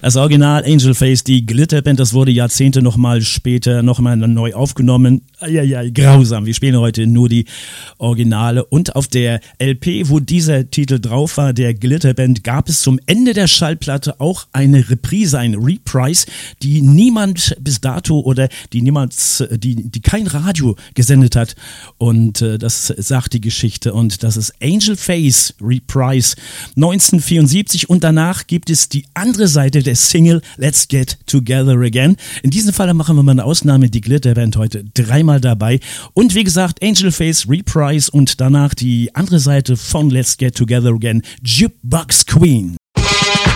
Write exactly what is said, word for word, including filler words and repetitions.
Das Original Angel Face, die Glitterband, das wurde Jahrzehnte nochmal später nochmal neu aufgenommen. Ja, ja, grausam. Wir spielen heute nur die Originale. Und auf der L P, wo dieser Titel drauf war, der Glitterband, gab es zum Ende der Schallplatte auch eine Reprise, ein Reprise, die niemand bis dato oder die niemals, die, die kein Radio gesendet hat. Und äh, das sagt die Geschichte. Und das ist Angel Face Reprise neunzehnhundertvierundsiebzig. Und danach gibt es die andere Seite der Single Let's Get Together Again. In diesem Fall machen wir mal eine Ausnahme, die Glitterband heute dreimal dabei. Und wie gesagt, Angel Face Reprise und danach die andere Seite von Let's Get Together Again, Jukebox Queen.